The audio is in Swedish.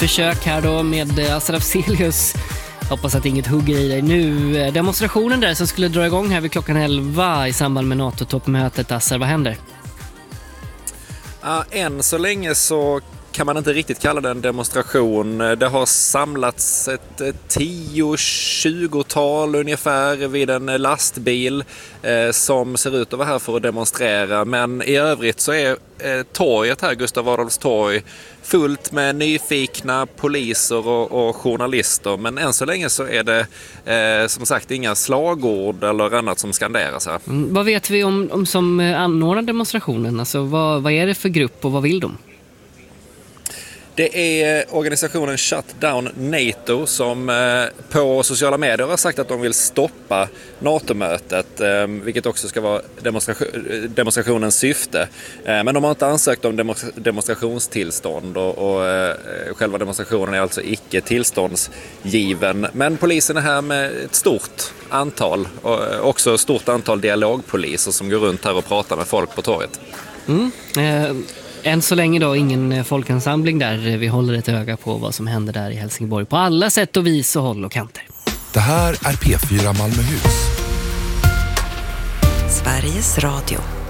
försök här då med Assar Afzelius. Hoppas att inget hugger i dig nu. Demonstrationen där som skulle dra igång här vid klockan 11 i samband med NATO-toppmötet. Assar, vad händer? Än så länge så kan man inte riktigt kalla det en demonstration. Det har samlats ett 10-20-tal ungefär vid en lastbil som ser ut att vara här för att demonstrera. Men i övrigt så är torget här, Gustav Adolfs torg, fullt med nyfikna poliser och journalister. Men än så länge så är det som sagt inga slagord eller annat som skanderas här. Vad vet vi om som anordnar demonstrationen? Alltså, vad är det för grupp och vad vill de? Det är organisationen Shut Down NATO som på sociala medier har sagt att de vill stoppa NATO-mötet, vilket också ska vara demonstrationens syfte. Men de har inte ansökt om demonstrationstillstånd och själva demonstrationen är alltså icke tillståndsgiven. Men polisen är här med ett stort antal, och också ett stort antal dialogpoliser som går runt här och pratar med folk på torget. Än så länge då ingen folkansamling där. Vi håller ett öga på vad som händer där i Helsingborg på alla sätt och vis och håll och kanter. Det här är P4 Malmöhus. Sveriges Radio.